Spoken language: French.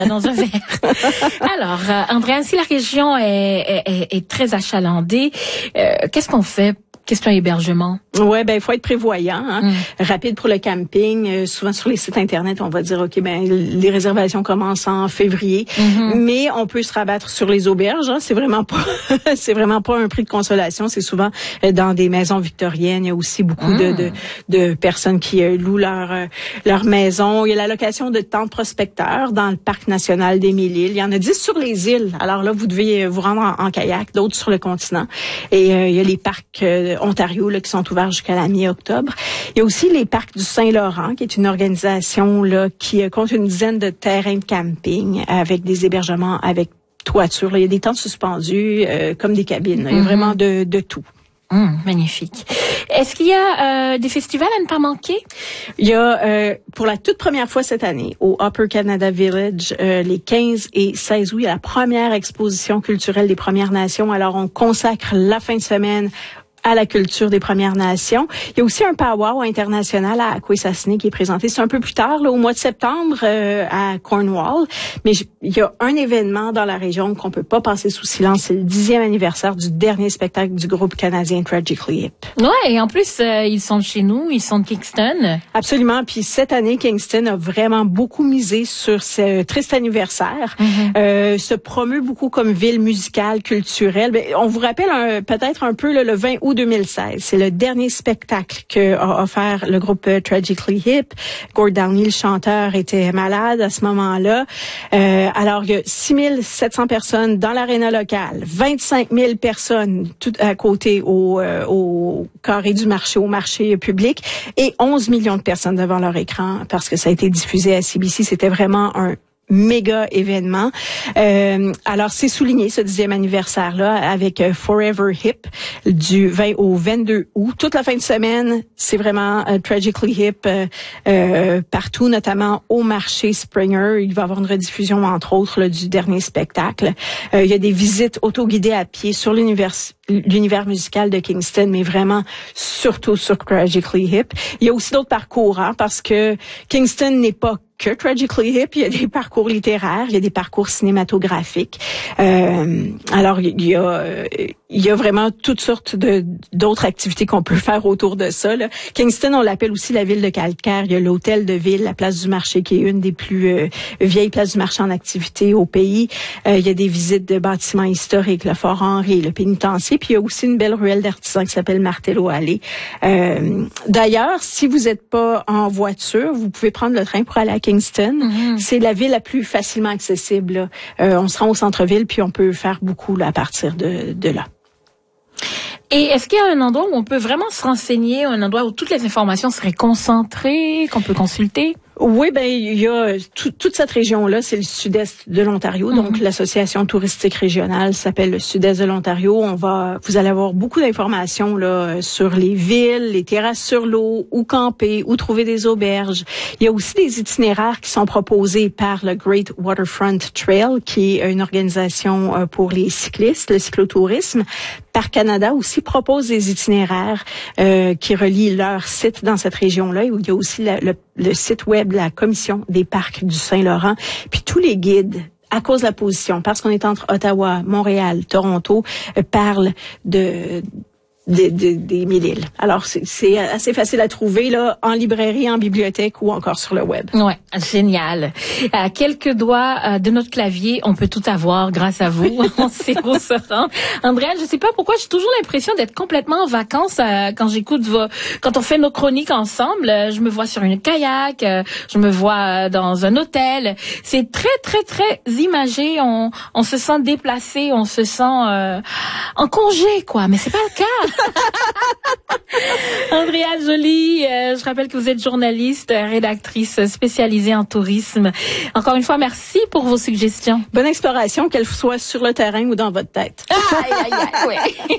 dans un verre. Alors, Andréane, si la région est très achalandée, qu'est-ce qu'on fait? Question hébergement. Ouais, il faut être prévoyant, hein. Rapide pour le camping. Souvent sur les sites internet, on va dire OK, les réservations commencent en février, mais on peut se rabattre sur les auberges, hein. C'est vraiment pas un prix de consolation, c'est souvent dans des maisons victoriennes, il y a aussi beaucoup de personnes qui louent leur maison. Il y a la location de tentes prospecteurs dans le parc national d'Émile-Île. Il y en a 10 sur les îles. Alors là, vous devez vous rendre en kayak, d'autres sur le continent. Et il y a les parcs Ontario là, qui sont ouverts jusqu'à la mi-octobre. Il y a aussi les parcs du Saint-Laurent, qui est une organisation là qui compte une dizaine de terrains de camping avec des hébergements avec toiture. Là. Il y a des tentes suspendues comme des cabines. Là. Il y a vraiment de tout. Magnifique. Est-ce qu'il y a des festivals à ne pas manquer? Il y a, pour la toute première fois cette année, au Upper Canada Village, les 15 et 16 août, il y a la première exposition culturelle des Premières Nations. Alors, on consacre la fin de semaine à la culture des Premières Nations. Il y a aussi un powwow international à Akwesasne qui est présenté. C'est un peu plus tard, là, au mois de septembre, à Cornwall. Mais il y a un événement dans la région qu'on peut pas passer sous silence. C'est le 10e anniversaire du dernier spectacle du groupe canadien Tragically Hip. Ouais, et en plus, ils sont de chez nous, ils sont de Kingston. Absolument. Puis cette année, Kingston a vraiment beaucoup misé sur ce triste anniversaire. Se promeut beaucoup comme ville musicale, culturelle. On vous rappelle peut-être un peu le 20 août 2016. C'est le dernier spectacle qu'a offert le groupe Tragically Hip. Gord Downie, le chanteur, était malade à ce moment-là. Alors, il y a 6700 personnes dans l'aréna locale, 25 000 personnes tout à côté au carré du marché, au marché public, et 11 millions de personnes devant leur écran parce que ça a été diffusé à CBC. C'était vraiment un méga événement. Alors, c'est souligné ce 10e anniversaire-là avec Forever Hip du 20 au 22 août. Toute la fin de semaine, c'est vraiment Tragically Hip partout, notamment au marché Springer. Il va y avoir une rediffusion, entre autres, là, du dernier spectacle. Il y a des visites autoguidées à pied sur l'univers musical de Kingston, mais vraiment surtout sur Tragically Hip. Il y a aussi d'autres parcours, hein, parce que Kingston n'est pas que Tragically Hip, il y a des parcours littéraires, il y a des parcours cinématographiques. Alors il y a vraiment toutes sortes d'autres activités qu'on peut faire autour de ça. Là. Kingston, on l'appelle aussi la ville de calcaire. Il y a l'hôtel de ville, la place du marché, qui est une des plus vieilles places du marché en activité au pays. Il y a des visites de bâtiments historiques, le Fort Henry, le pénitencier, puis il y a aussi une belle ruelle d'artisans qui s'appelle Martello Alley. D'ailleurs, si vous n'êtes pas en voiture, vous pouvez prendre le train pour aller à Kingston. C'est la ville la plus facilement accessible. On se rend au centre-ville, puis on peut faire beaucoup là, à partir de là. Et est-ce qu'il y a un endroit où on peut vraiment se renseigner, un endroit où toutes les informations seraient concentrées, qu'on peut consulter? Oui, il y a toute cette région-là, c'est le sud-est de l'Ontario. Donc, l'association touristique régionale s'appelle le sud-est de l'Ontario. Vous allez avoir beaucoup d'informations là sur les villes, les terrasses sur l'eau, où camper, où trouver des auberges. Il y a aussi des itinéraires qui sont proposés par le Great Waterfront Trail, qui est une organisation pour les cyclistes, le cyclotourisme. Parc Canada aussi propose des itinéraires qui relient leur site dans cette région-là. Il y a aussi le site web de la Commission des parcs du Saint-Laurent. Puis tous les guides, à cause de la position, parce qu'on est entre Ottawa, Montréal, Toronto, parlent des Mille-Îles. Alors, c'est assez facile à trouver là en librairie, en bibliothèque ou encore sur le web. Ouais, génial. À quelques doigts de notre clavier, on peut tout avoir grâce à vous. On sait où se rendre. Andréane, je sais pas pourquoi, j'ai toujours l'impression d'être complètement en vacances quand j'écoute quand on fait nos chroniques ensemble. Je me vois sur une kayak, je me vois dans un hôtel. C'est très, très, très imagé. On se sent déplacé, on se sent en congé, quoi. Mais c'est pas le cas. Andréane Joly, je rappelle que vous êtes journaliste, rédactrice spécialisée en tourisme. Encore une fois, merci pour vos suggestions. Bonne exploration, qu'elle soit sur le terrain ou dans votre tête. Aïe, aïe, aïe, ouais.